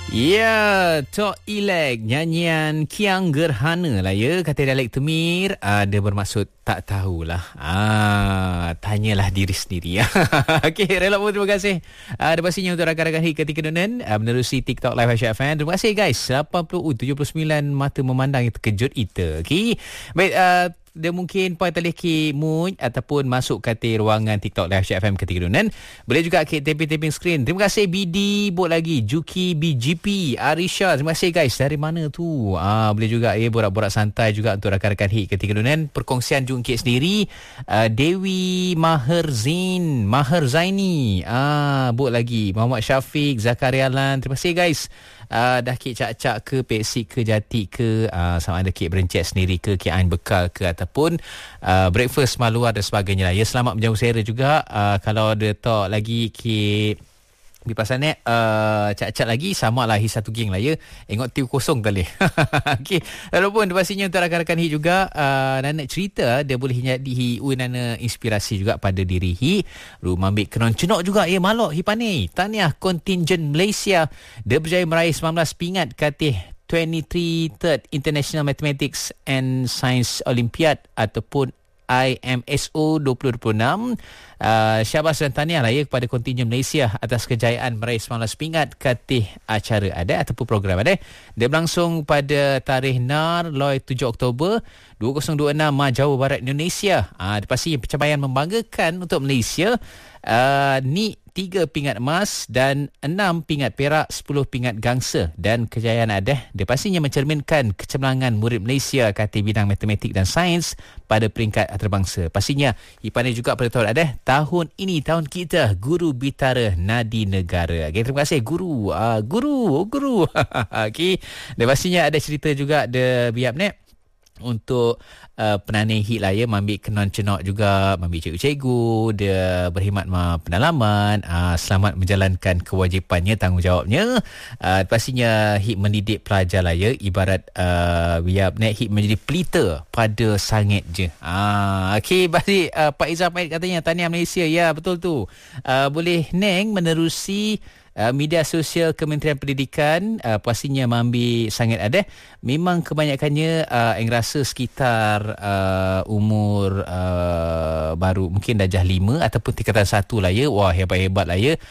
Ya, Tok Ilek, nyanyian Kiang Gerhana lah ya. Kata dialek Temir, dia bermaksud tak tahulah. Tanyalah diri sendiri. Okey, relak pun terima kasih. Ada pastinya untuk rakan-rakan hit ketika dunan menerusi TikTok Live Aisyah FM. Terima kasih guys. 79 mata memandang yang terkejut kita. Okey. Baik, dia mungkin poin teleki mood ataupun masuk kata ruangan TikTok Live Aisyah FM ketika dunan. Boleh juga klik tapping screen. Terima kasih BD, bot lagi Juki BGP, Arisha. Terima kasih guys. Dari mana tu? Boleh juga borak-borak santai juga untuk rakan-rakan hit ketika dunan. Perkongsian jungkit sendiri. Dewi Maherzaini. Bot lagi Muhammad Syafiq, Zakaria Lan. Terima kasih guys. Dah kek cak-cak ke Peksik ke Jati ke sama ada kek berencet sendiri ke kek Ain Bekal ke ataupun breakfast maluar dan sebagainya lah. Ya, selamat menjangkau selera juga. Kalau ada talk lagi kek di pasal ni cak-cak lagi sama lah satu geng lah ya. Tengok tiu kosong kali. Okey, walaupun pastinya untuk rakan-rakan hit juga nak cerita dia boleh jadi nana inspirasi juga pada diri hit. Rumah ambil kenon cenok juga ya malok hipani. Tahniah kontingen Malaysia dia berjaya meraih 19 pingat katih 23rd International Mathematics and Science Olympiad ataupun IMSO 2026. Syabas dan tahniah lah ya kepada kontingen Malaysia atas kejayaan meraih 19 pingat katih acara ada ataupun program ada. Dia berlangsung pada tarikh NAR Loy 7 Oktober 2026 Jawa Barat Indonesia. Pasti pencapaian membanggakan untuk Malaysia. Ni 3 pingat emas dan 6 pingat perak, 10 pingat gangsa dan kejayaan ada. Dia pastinya mencerminkan kecemerlangan murid Malaysia kata bidang matematik dan sains pada peringkat antarabangsa. Pastinya Ipane juga pada tahun ada. Tahun ini tahun kita Guru Bitara Nadi Negara. Okay, terima kasih guru. Guru. Okey. Dan pastinya ada cerita juga de biap ni untuk penaneh hit lah ya, mambil kenon cenok juga, mambil cikgu-cikgu, dia berkhidmat pendalaman, selamat menjalankan kewajipannya, tanggungjawabnya. Pastinya hit mendidik pelajar lah ya, ibarat biar hit menjadi pelita pada sangit je. Okey, balik Pak Izzah Pahit katanya tahniah Malaysia. Ya, betul tu. Boleh neng menerusi media sosial Kementerian Pendidikan. Pastinya mambi sangat ada. Memang kebanyakannya yang rasa sekitar umur baru mungkin darjah 5 ataupun tingkatan 1 lah ya. Wah, hebat-hebat lah ya.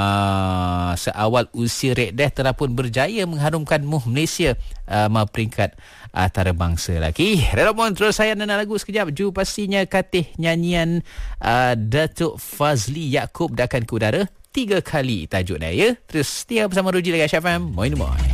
Seawal usia redeh telah pun berjaya mengharumkan muh Malaysia peringkat antarabangsa lagi. Relapon terus saya nak lagu sekejap. Ju pastinya katih nyanyian Datuk Fazli Yaakob dah akan ke udara 3 kali tajuk dia ya. Terus setia bersama Ruji Lega FM. Moin.